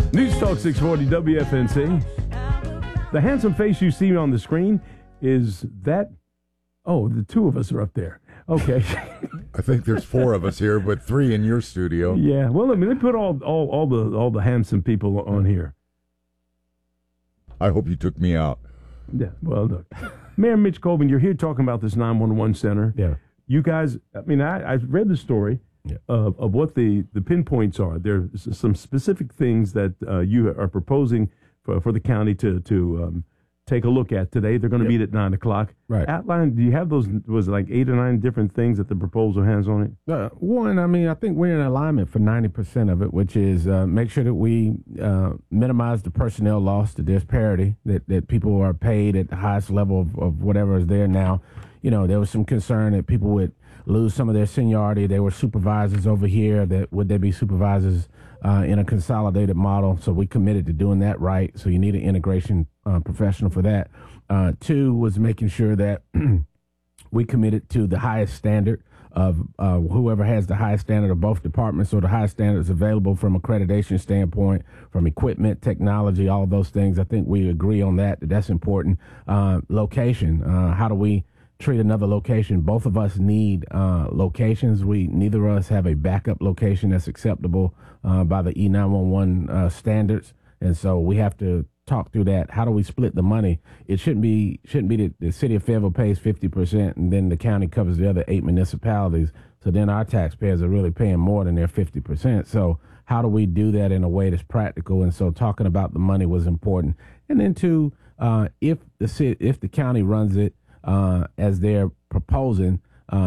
News Talk 640 WFNC. The handsome face you see on the screen is that. Oh, the two of us are up there. Okay. I think there's four of us here, but three in your studio. Yeah. Well, I mean, they put all the handsome people on here. I hope you took me out. Yeah. Well, look, Mayor Mitch Colvin, you're here talking about this 911 center. Yeah. You guys. I mean, I read the story. Yeah. Of what the pinpoints are. There's some specific things that you are proposing for the county to take a look at today. They're going to meet at 9 o'clock. Right. Outline, do you have those, was it like 8 or 9 different things that the proposal has on it? One, I mean, I think we're in alignment for 90% of it, which is make sure that we minimize the personnel loss, that there's parity, that people are paid at the highest level of whatever is there now. You know, there was some concern that people would lose some of their seniority. They were supervisors over here. That would they be supervisors in a consolidated model? So we committed to doing that right. So you need an integration professional for that. Two was making sure that we committed to the highest standard of whoever has the highest standard of both departments, or the highest standards available from accreditation standpoint, from equipment, technology, all of those things. I think we agree on that. That's important. Location. How do we treat another location? Both of us need locations. Neither of us have a backup location that's acceptable by the E911 standards, and so we have to talk through that. How do we split the money? It shouldn't be that the city of Fayetteville pays 50% and then the county covers the other 8 municipalities. So then our taxpayers are really paying more than their 50%. So how do we do that in a way that's practical? And so talking about the money was important. And then two, if the county runs it as they're proposing,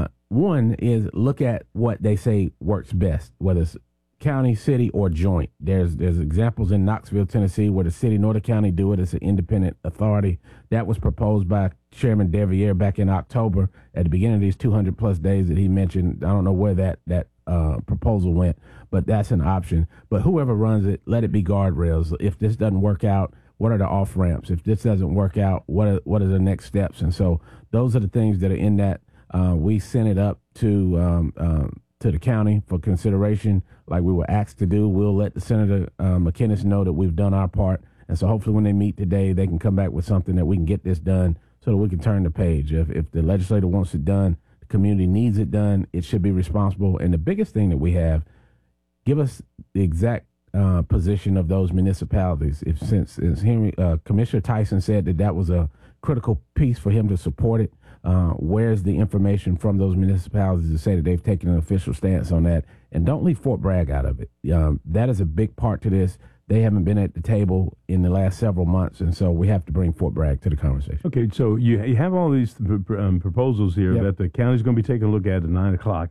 one is look at what they say works best, whether it's county, city, or joint. There's examples in Knoxville, Tennessee, where the city nor the county do it. It's an independent authority. That was proposed by Chairman Deviere back in October at the beginning of these 200-plus days that he mentioned. I don't know where that proposal went, but that's an option. But whoever runs it, let it be guardrails. If this doesn't work out, what are the off-ramps? If this doesn't work out, what are the next steps? And so those are the things that are in that. We sent it up to the county for consideration like we were asked to do. We'll let the Senator McInnes know that we've done our part. And so hopefully when they meet today, they can come back with something that we can get this done so that we can turn the page. If the legislator wants it done, the community needs it done, it should be responsible. And the biggest thing that we have, give us the exact position of those municipalities. Since Commissioner Tyson said that was a critical piece for him to support it, where's the information from those municipalities to say that they've taken an official stance on that? And don't leave Fort Bragg out of it. That is a big part to this. They haven't been at the table in the last several months, and so we have to bring Fort Bragg to the conversation. Okay, so you have all these proposals here that the county's going to be taking a look at 9 o'clock.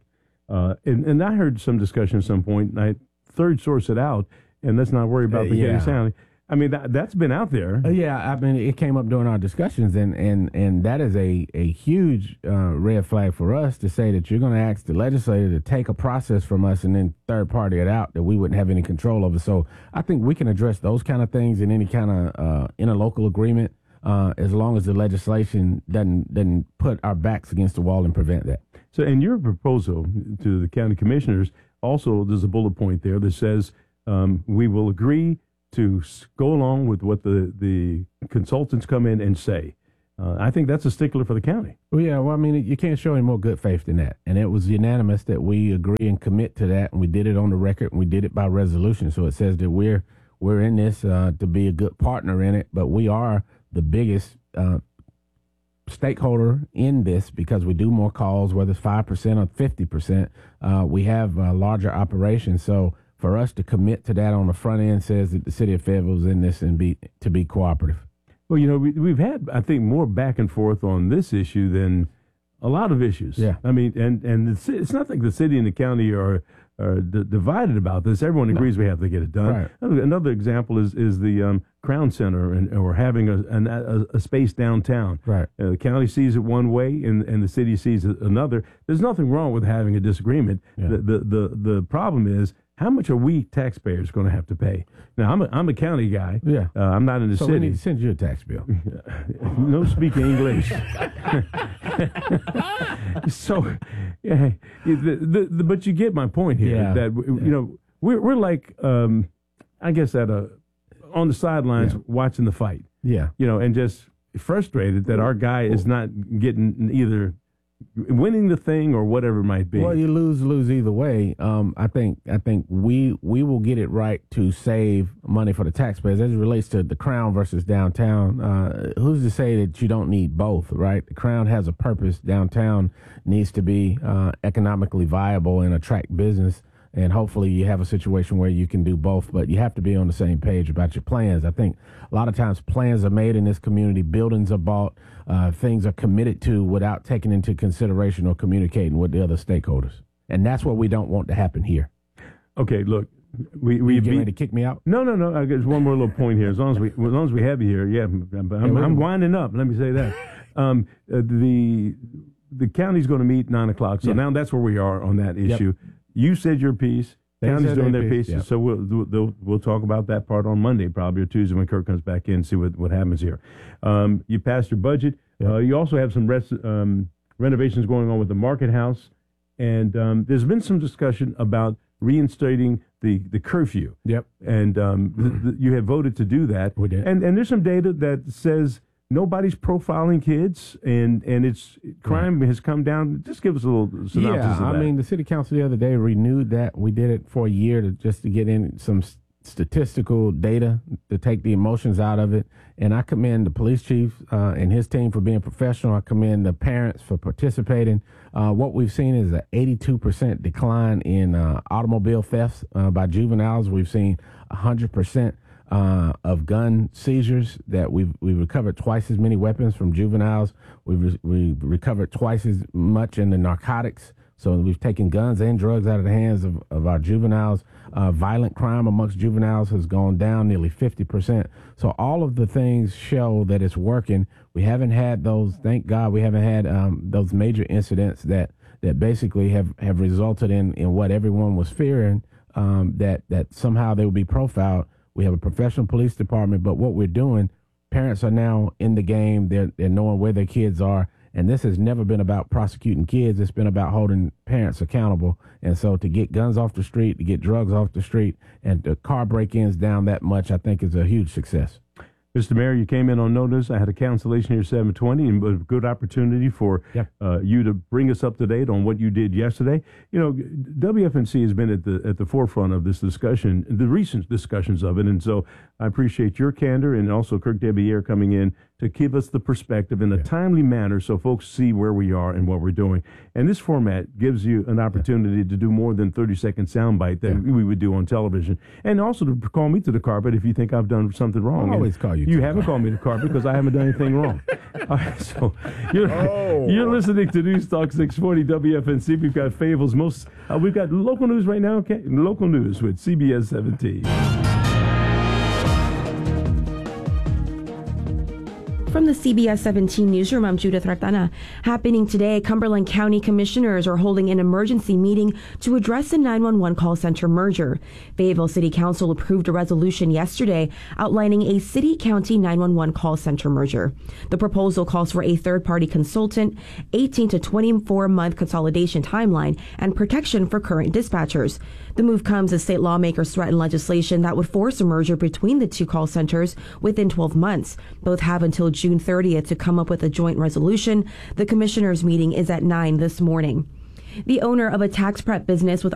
And I heard some discussion at some point, and I third source it out, and let's not worry about the county. I mean, that's been out there. I mean, it came up during our discussions, and that is a huge red flag for us to say that you're going to ask the legislator to take a process from us and then third party it out that we wouldn't have any control over. So I think we can address those kind of things in any kind of interlocal agreement as long as the legislation doesn't put our backs against the wall and prevent that. So in your proposal to the county commissioners, also there's a bullet point there that says we will agree to go along with what the consultants come in and say. I think that's a stickler for the county. Well, yeah. Well, I mean, you can't show any more good faith than that. And it was unanimous that we agree and commit to that, and we did it on the record, and we did it by resolution. So it says that we're in this to be a good partner in it, but we are the biggest stakeholder in this because we do more calls, whether it's 5% or 50%. We have larger operations, so for us to commit to that on the front end says that the city of Fayetteville is in this and be cooperative. Well, you know, we've had, I think, more back and forth on this issue than a lot of issues. Yeah. I mean, and it's not like the city and the county are divided about this. Everyone agrees we have to get it done. Right. Another example is the Crown Center or having a space downtown. Right. The county sees it one way and the city sees it another. There's nothing wrong with having a disagreement. Yeah. The problem is, how much are we taxpayers going to have to pay? Now, I'm a county guy. Yeah. I'm not in the city. So we need to send you a tax bill. No speaking English. So, yeah, but you get my point here. Yeah. That you know we're like I guess at a on the sidelines watching the fight. Yeah. And just frustrated that our guy is not getting either winning the thing or whatever it might be. Well, you lose either way. I think we will get it right to save money for the taxpayers as it relates to the Crown versus downtown. Who's to say that you don't need both, right? The Crown has a purpose. Downtown needs to be economically viable and attract business. And hopefully you have a situation where you can do both, but you have to be on the same page about your plans. I think a lot of times plans are made in this community, buildings are bought, things are committed to without taking into consideration or communicating with the other stakeholders. And that's what we don't want to happen here. Okay, look, we you getting ready to kick me out? No. I guess one more little point here. As long as we have you here, yeah, I'm winding up. Let me say that. The county's going to meet 9:00, so now that's where we are on that issue. Yep. You said your piece. County's doing their piece. Yep. So we'll talk about that part on Monday, probably, or Tuesday when Kirk comes back in and see what happens here. You passed your budget. Yep. You also have some renovations going on with the Market House, and there's been some discussion about reinstating the curfew. Yep. And you have voted to do that. We did. And there's some data that says nobody's profiling kids, and it's crime has come down. Just give us a little synopsis of that. I mean, the city council the other day renewed that. We did it for a year to get in some statistical data to take the emotions out of it. And I commend the police chief and his team for being professional. I commend the parents for participating. What we've seen is an 82% decline in automobile thefts by juveniles. We've seen 100% of gun seizures, that we've recovered twice as many weapons from juveniles. We've recovered twice as much in the narcotics. So we've taken guns and drugs out of the hands of our juveniles. Violent crime amongst juveniles has gone down nearly 50%. So all of the things show that it's working. We haven't had those, thank God, we haven't had those major incidents that basically have resulted in what everyone was fearing, that somehow they would be profiled. We have a professional police department, but what we're doing, parents are now in the game. They're knowing where their kids are. And this has never been about prosecuting kids. It's been about holding parents accountable. And so to get guns off the street, to get drugs off the street, and the car break-ins down that much, I think is a huge success. Mr. Mayor, you came in on notice. I had a cancellation here 7:20, and a good opportunity for you to bring us up to date on what you did yesterday. WFNC has been at the forefront of this discussion, the recent discussions of it, and so I appreciate your candor and also Kirk Debier coming in to give us the perspective in a timely manner so folks see where we are and what we're doing. And this format gives you an opportunity to do more than 30-second soundbite that we would do on television. And also to call me to the carpet if you think I've done something wrong. I'll always call you. You haven't called me to the carpet because I haven't done anything wrong. All right, so you're listening to News Talk 640 WFNC. We've got Fable's we've got local news right now. Okay, local news with CBS 17. From the CBS 17 newsroom, I'm Judith Ratana. Happening today, Cumberland County commissioners are holding an emergency meeting to address the 911 call center merger. Fayetteville City Council approved a resolution yesterday outlining a city-county 911 call center merger. The proposal calls for a third-party consultant, 18 to 24-month consolidation timeline, and protection for current dispatchers. The move comes as state lawmakers threaten legislation that would force a merger between the two call centers within 12 months. Both have until June 30th to come up with a joint resolution. The commissioners' meeting is at 9 this morning. The owner of a tax prep business with